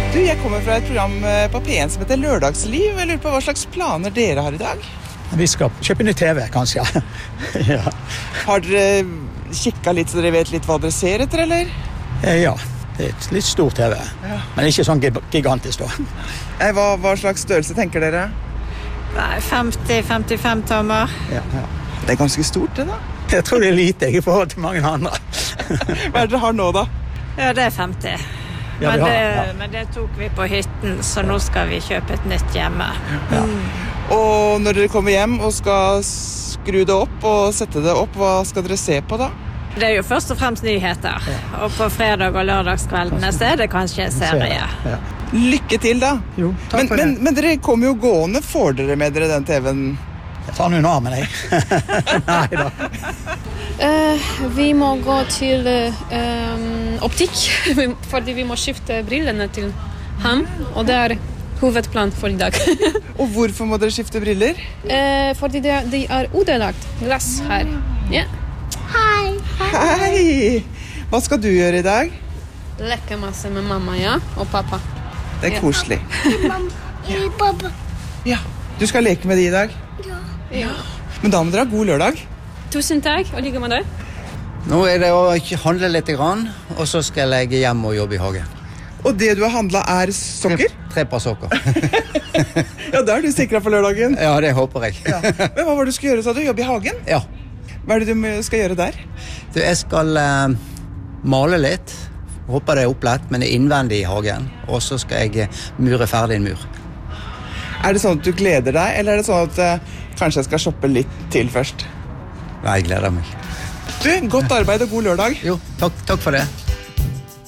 Du, jeg kommer fra et program på P1 som heter Lørdagsliv. Jeg lurer på hva slags planer dere har i dag? Vi skal kjøpe ny TV, kanskje. Ja. Har dere kikket litt så dere vet litt hva dere ser etter, eller? Ja, det er et litt stor TV, men ikke sånn gigantisk da. Hva slags størrelse tenker dere? Nei, 50-55 tommer. Ja. Det er ganske stort, det da. Jeg tror det er lite i forhold til mange andre. Hva dere har nå da? Ja, det er 50. Ja, men det tok vi på hytten, så nå skal vi kjøpe et nytt hjemme. Ja. Og når dere kommer hjem og skal skru det opp og sette det opp, hva skal dere se på da? Det er jo først og fremst nyheter, og på fredag- og lørdagskveldene så er det kanskje en serie. Ja. Lykke til da! Jo, takk for det. Men dere kommer jo gående, får dere med dere den TV-en? Jeg tar noen armen, jeg. Nei da. Vi må gå til optikk, fordi vi må skifte brillene til ham, og det er hovedplan for i dag. Og hvorfor må dere skifte briller? Fordi de er udelagt glass her. Ja. Hei! Hva skal du gjøre i dag? Leke masse med mamma, ja, og pappa. Det er koselig. Pappa. Ja, du skal leke med de i dag? Ja. Men da må dere ha god lørdag. Tusen takk, og like med deg. Nå er det å handle litt grann, og så skal jeg hjem og jobbe i hagen. Og det du har handlet er sokker? 3 par sokker. Ja, da er du sikret for lørdagen. Ja, det håper jeg. Ja. Men hva var det du skulle gjøre, sa du? Jobbe i hagen? Ja. Hva er det du skal gjøre der? Jeg skal male litt. Håper det er opplett, men det er innvendig i hagen. Og så skal jeg mure ferdig en mur. Er det sånn at du gleder deg, eller er det sånn at kanskje jeg skal shoppe litt til først? Nei, jeg gleder meg. Du, godt arbeid og god lørdag. Jo, takk for det.